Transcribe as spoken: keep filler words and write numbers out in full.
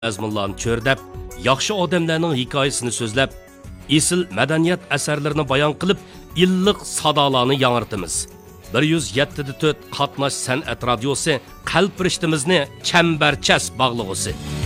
azmunlarni cho'rdab, yaxshi odamlarning hikoyasini so'zlab, esil madaniyat asarlarini bayon qilib, illiq sadolarni yangrtimiz. bir yuz yetti dot to'rt qatnash san'at radiosi qalb rishtimizni chambarchas bog'lig'usi.